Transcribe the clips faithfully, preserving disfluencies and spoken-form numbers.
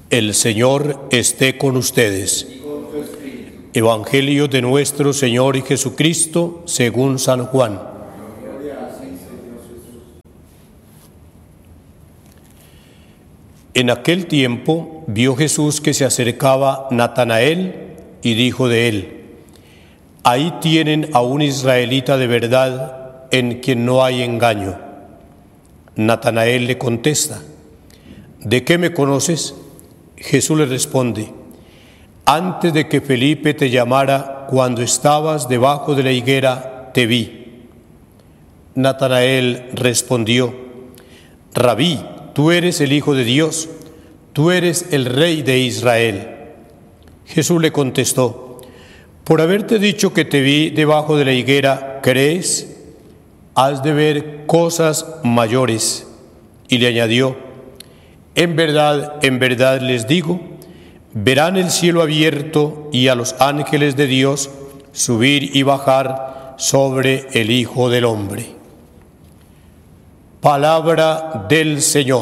El Señor esté con ustedes. Evangelio de nuestro Señor y Jesucristo según San Juan. En aquel tiempo vio Jesús que se acercaba Natanael y dijo de él: ahí tienen a un israelita de verdad en quien no hay engaño. Natanael le contesta: ¿de qué me conoces? Jesús le responde: antes de que Felipe te llamara, cuando estabas debajo de la higuera, te vi. Natanael respondió: Rabí, tú eres el Hijo de Dios, tú eres el Rey de Israel. Jesús le contestó: por haberte dicho que te vi debajo de la higuera, ¿crees? Has de ver cosas mayores. Y le añadió: en verdad, en verdad les digo, verán el cielo abierto y a los ángeles de Dios subir y bajar sobre el Hijo del Hombre. Palabra del Señor.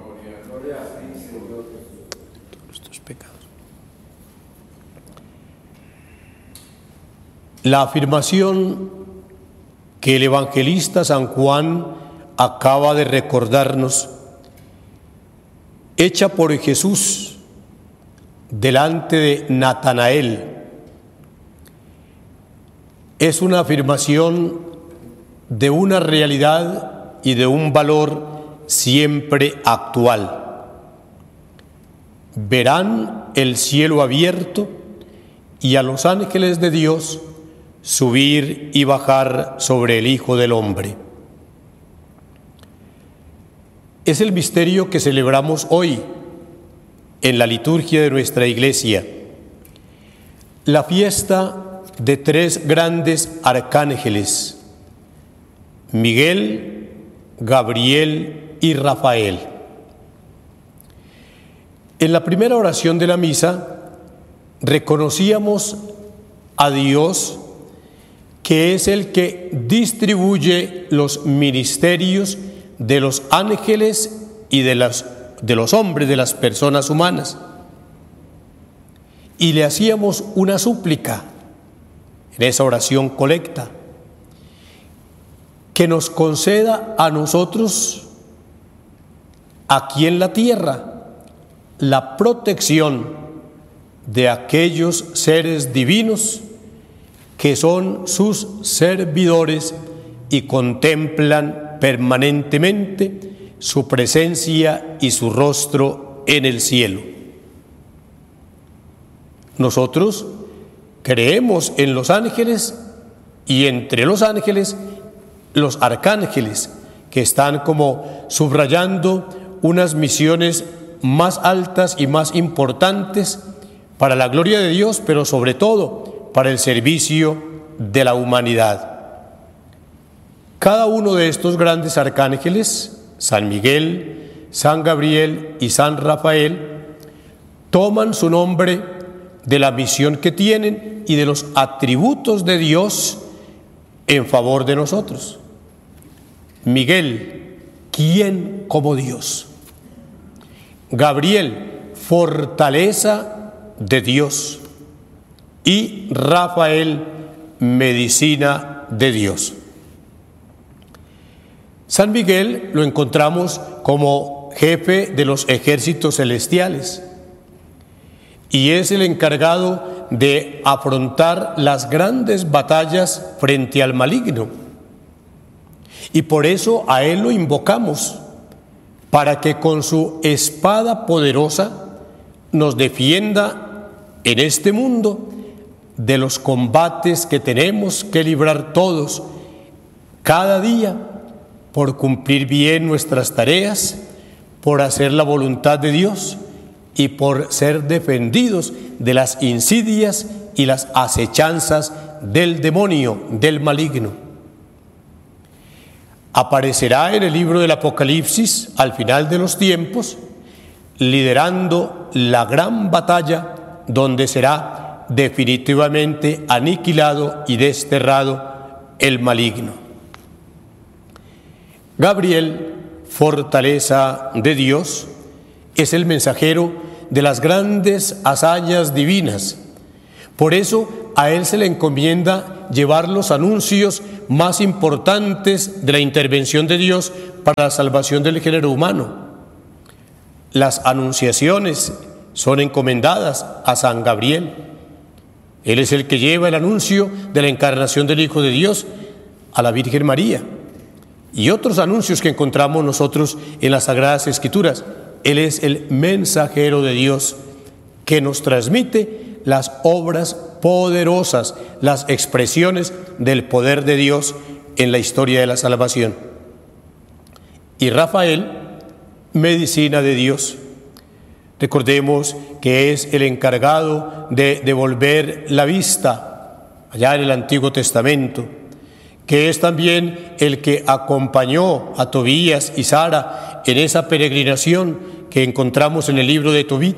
La afirmación que el evangelista San Juan acaba de recordarnos, hecha por Jesús delante de Natanael, es una afirmación de una realidad y de un valor siempre actual. Verán el cielo abierto y a los ángeles de Dios subir y bajar sobre el Hijo del Hombre. Es el misterio que celebramos hoy en la liturgia de nuestra Iglesia, la fiesta de tres grandes arcángeles: Miguel, Gabriel y Rafael. En la primera oración de la misa reconocíamos a Dios, que es el que distribuye los ministerios de los ángeles y de, las, de los hombres, de las personas humanas. Y le hacíamos una súplica en esa oración colecta: que nos conceda a nosotros, aquí en la tierra, la protección de aquellos seres divinos que son sus servidores y contemplan permanentemente su presencia y su rostro en el cielo. Nosotros creemos en los ángeles y entre los ángeles los arcángeles, que están como subrayando unas misiones más altas y más importantes para la gloria de Dios, pero sobre todo para el servicio de la humanidad. Cada uno de estos grandes arcángeles, San Miguel, San Gabriel y San Rafael, toman su nombre de la misión que tienen y de los atributos de Dios en favor de nosotros. Miguel, ¿quién como Dios? Gabriel, fortaleza de Dios. Y Rafael, medicina de Dios. San Miguel lo encontramos como jefe de los ejércitos celestiales y es el encargado de afrontar las grandes batallas frente al maligno. Y por eso a él lo invocamos, para que con su espada poderosa nos defienda en este mundo de los combates que tenemos que librar todos cada día, por cumplir bien nuestras tareas, por hacer la voluntad de Dios y por ser defendidos de las insidias y las acechanzas del demonio, del maligno. Aparecerá en el libro del Apocalipsis al final de los tiempos, liderando la gran batalla donde será definitivamente aniquilado y desterrado el maligno. Gabriel, fortaleza de Dios, es el mensajero de las grandes hazañas divinas. Por eso a Él se le encomienda llevar los anuncios más importantes de la intervención de Dios para la salvación del género humano. Las anunciaciones son encomendadas a San Gabriel. Él es el que lleva el anuncio de la encarnación del Hijo de Dios a la Virgen María. Y otros anuncios que encontramos nosotros en las Sagradas Escrituras. Él es el mensajero de Dios que nos transmite las obras poderosas, las expresiones del poder de Dios en la historia de la salvación. Y Rafael, medicina de Dios. Recordemos que es el encargado de devolver la vista allá en el Antiguo Testamento, que es también el que acompañó a Tobías y Sara en esa peregrinación que encontramos en el libro de Tobit.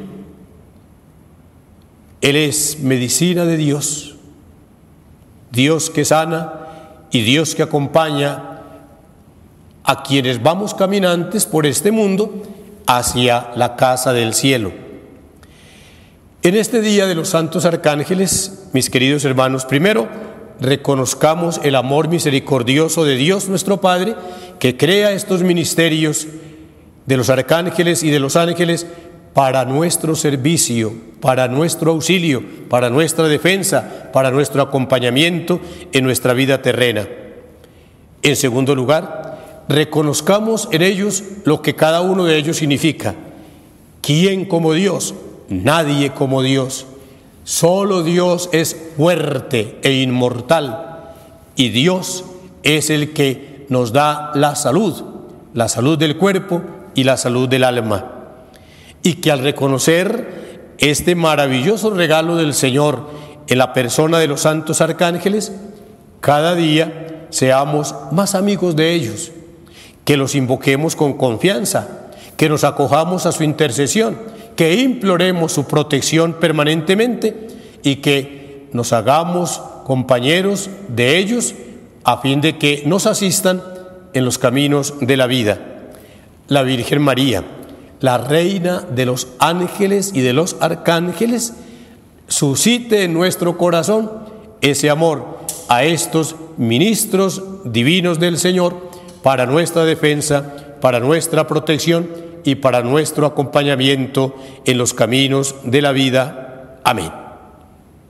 Él es medicina de Dios, Dios que sana y Dios que acompaña a quienes vamos caminantes por este mundo hacia la casa del cielo. En este día de los santos arcángeles, mis queridos hermanos, primero reconozcamos el amor misericordioso de Dios nuestro Padre, que crea estos ministerios de los arcángeles y de los ángeles para nuestro servicio, para nuestro auxilio, para nuestra defensa, para nuestro acompañamiento en nuestra vida terrena. En segundo lugar, reconozcamos en ellos lo que cada uno de ellos significa. ¿Quién como Dios? Nadie como Dios. Solo Dios es fuerte e inmortal, y Dios es el que nos da la salud, la salud del cuerpo y la salud del alma. Y que al reconocer este maravilloso regalo del Señor en la persona de los santos arcángeles, cada día seamos más amigos de ellos, que los invoquemos con confianza, que nos acojamos a su intercesión, que imploremos su protección permanentemente y que nos hagamos compañeros de ellos a fin de que nos asistan en los caminos de la vida. La Virgen María, la Reina de los ángeles y de los arcángeles, suscite en nuestro corazón ese amor a estos ministros divinos del Señor para nuestra defensa, para nuestra protección y para nuestro acompañamiento en los caminos de la vida. Amén.